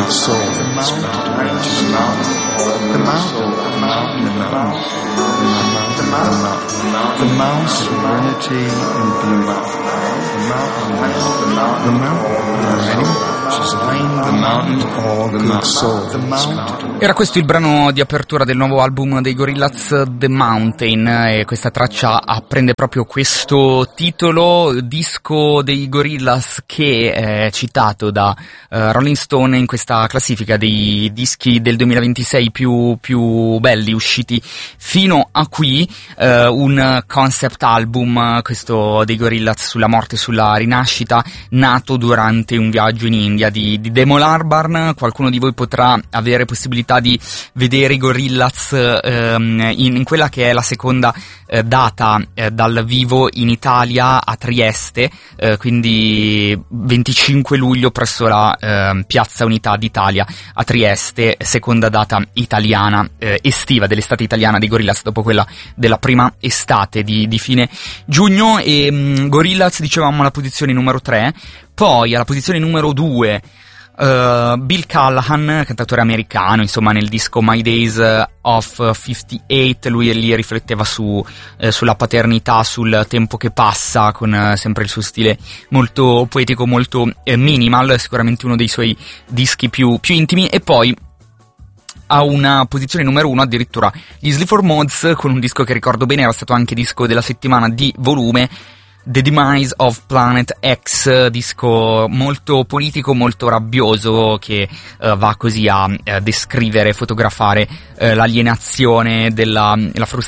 good soul that's got to reach the mountain. The mountain, serenity and beauty. The mountain, all good soul. Era questo il brano di apertura del nuovo album dei Gorillaz, The Mountain, e questa traccia prende proprio questo titolo, disco dei Gorillaz che è citato da Rolling Stone in questa classifica dei dischi del 2026 più belli usciti fino a qui, un concept album, questo dei Gorillaz, sulla morte e sulla rinascita, nato durante un viaggio in India di Damon Albarn. Qualcuno di voi potrà avere possibilità di vedere i Gorillaz in quella che è la seconda data dal vivo in Italia a Trieste, quindi 25 luglio presso la Piazza Unità d'Italia a Trieste, seconda data italiana estiva dell'estate italiana dei Gorillaz, dopo quella della prima estate di fine giugno. E Gorillaz, dicevamo, alla posizione numero 3, poi alla posizione numero 2 Bill Callahan, cantautore americano, insomma, nel disco My Days of 58 lui lì rifletteva sulla paternità, sul tempo che passa, con sempre il suo stile molto poetico, molto minimal, sicuramente uno dei suoi dischi più intimi. E poi a una posizione numero 1 addirittura gli Sleaford Mods, con un disco che ricordo bene era stato anche disco della settimana di volume, The Demise of Planet X, disco molto politico, molto rabbioso, che va così a descrivere, fotografare l'alienazione, la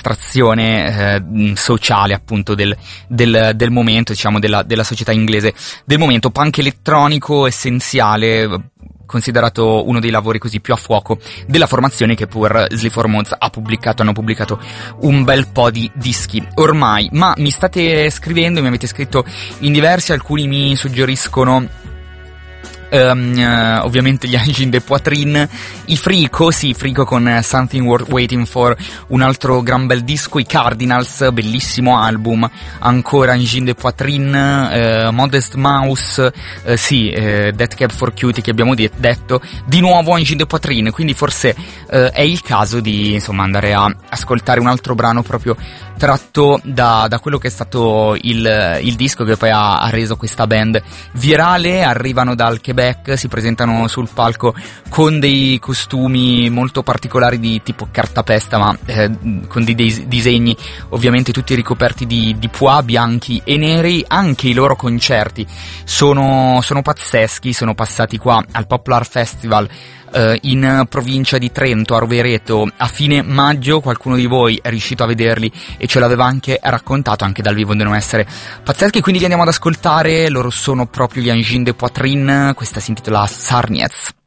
frustrazione sociale appunto del momento, diciamo della società inglese del momento. Punk elettronico essenziale, considerato uno dei lavori così più a fuoco della formazione, che pur Sleaford Mods hanno pubblicato un bel po' di dischi ormai. Ma mi state scrivendo, mi avete scritto in diversi, alcuni mi suggeriscono ovviamente gli Engine de Poitrine, i Frico con Something Worth Waiting For, un altro gran bel disco, i Cardinals, bellissimo album, ancora Engine de Poitrine, Modest Mouse, Death Cab for Cutie che abbiamo detto, di nuovo Engine de Poitrine, quindi forse è il caso di, insomma, andare a ascoltare un altro brano proprio tratto da quello che è stato il disco che poi ha reso questa band virale. Arrivano dal Quebec, si presentano sul palco con dei costumi molto particolari di tipo cartapesta, ma con dei disegni ovviamente tutti ricoperti di pois bianchi e neri. Anche i loro concerti sono pazzeschi, sono passati qua al Poplar Festival in provincia di Trento, a Rovereto, a fine maggio. Qualcuno di voi è riuscito a vederli e ce l'aveva anche raccontato, anche dal vivo devono essere pazzeschi, quindi li andiamo ad ascoltare. Loro sono proprio gli Engine de Poitrine, questa si intitola Sarniez.